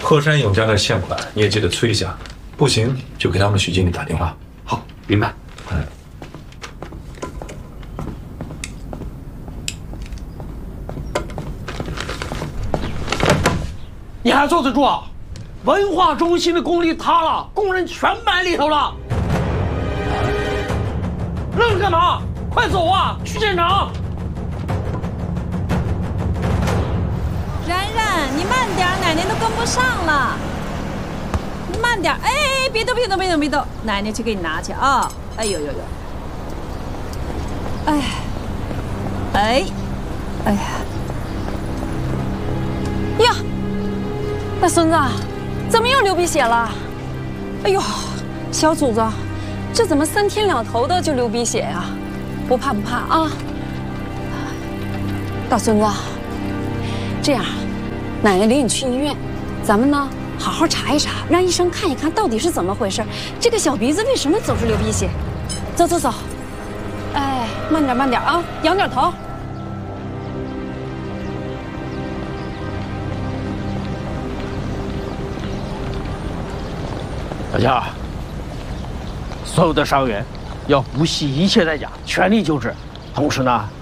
鹤山永家的欠款你也记得催一下，不行就给他们许经理打电话。 好，明白。 你还坐得住啊？文化中心的工地塌了，工人全埋里头了。愣着干嘛？快走啊！去现场。 然然，你慢点，奶奶都跟不上了。慢点，哎，别动，别动，别动，别动，奶奶去给你拿去啊！哎呦呦呦！哎，哎，哎呀！呀，大孙子，怎么又流鼻血了？哎呦，小祖宗，这怎么3天2头的就流鼻血呀？不怕不怕啊！大孙子，这样，奶奶领你去医院，咱们呢好好查一查，让医生看一看到底是怎么回事。这个小鼻子为什么总是流鼻血？走走走，哎，慢点慢点啊，仰点头。 大家，所有的伤员要不惜一切代价全力救治，同时呢，